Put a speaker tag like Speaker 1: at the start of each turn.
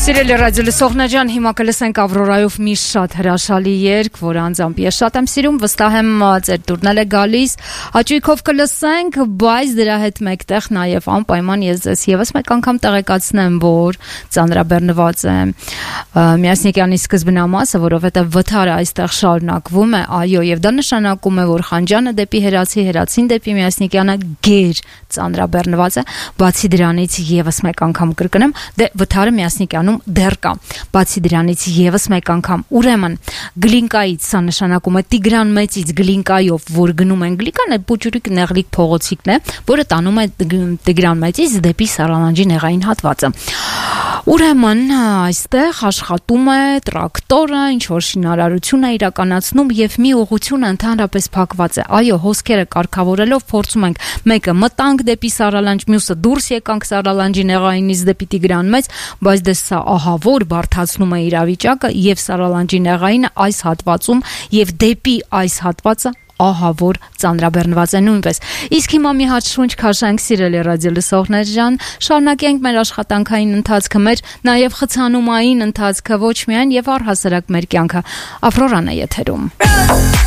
Speaker 1: Սիրելի ռադիոլսողներ ջան, հիմա կլսենք Ավրորայով մի շատ հրաշալի երգ, որը անձամբ ես շատ եմ սիրում, վստահ եմ ձեր տուրն է գալիս, հաճույքով կլսենք, բայց դրա հետ մեկտեղ նաև անպայման ես ձեզ եւս մեկ անգամ տեղեկացնեմ, որ ծանրաբեռնված է Միասնիկյանի սկզբնամասը, որովհետև վթարը այստեղ շարունակվում է, այո, եւ դա նշանակում է, որ Խանջյանը դեպի Հերացի, Հերացին դեպի Միասնիկյանը գեր ծանրաբեռնված է, բացի դրանից եւս մեկ անգամ կրկնեմ, դե վթարը Միասնիկյանում դեռ կա, բացի դրանից եւս մեկ անգամ, ուրեմն Գլինկայից, սա նշանակում է Տիգրան Մեծից Գլինկայով, որ գնում են Գլինկան, այդ Պուճուրիկ նեղլիկ փողոցիկն է, որը տանում է Տիգրան Մեծից դեպի Սարալանջի նեղային հատվածը։ Ուրեմն այստեղ աշխատում է տրակտորը, ինչ որ շինարարություն է իրականացնում եւ մի ուղղություն ընդհանրապես փակված է։ Այո, հոսքերը կարգավորելով փորձում ենք մեկը մտանք դեպի Սարալանջ, մյուսը դուրս եկանք Սարալանջի նեղայինից դեպի Տիգրան Մեծ, բայց դե սա ահավոր բարդացնում է իրավիճակը եւ Սարալանջի նեղայինը այս հատվածում եւ դեպի այս հատվածը ահավոր ծանրաբեռնված է նույնպես։ Իսկ հիմա մի հատ շունչ քաշենք, սիրելի ռադիոլսողներ ջան, շարունակենք մեր աշխատանքային ընթացքը, մեր նաև խցանումային ընթացքը, ոչ միայն եւ առհասարակ մեր կյանքը։ Ավրորան է եթերում։